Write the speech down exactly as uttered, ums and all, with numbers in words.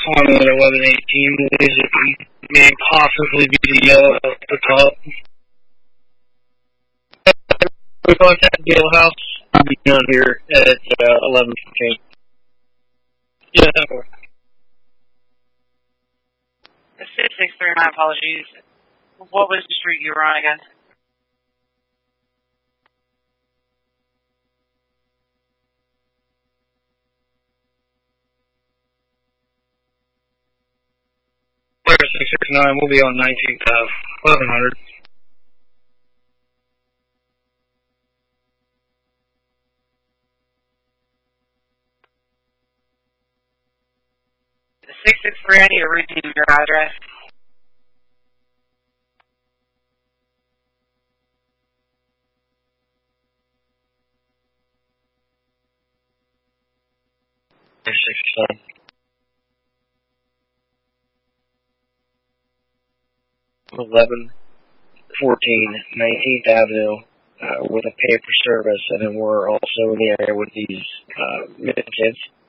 on at eleven eighteen, it may possibly be the yellow at the top. We contact the Yellow House. I'll be down here at uh, eleven fifteen. Yeah, that works. six six three, my apologies. What was the street you were on again? six six nine, we'll be on nineteenth Ave, eleven hundred. six six three, I need to redeem your address. six six nine. eleven fourteen nineteenth Avenue uh, with a pay for service, and then we're also in the area with these uh, mid kids.